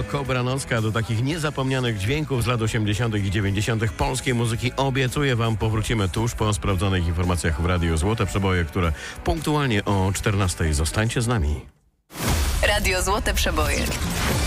Kobra Nocka. Do takich niezapomnianych dźwięków z lat 80. i 90. polskiej muzyki obiecuję wam powrócimy tuż po sprawdzonych informacjach w Radiu Złote Przeboje, które punktualnie o 14:00. Zostańcie z nami. Radio Złote Przeboje.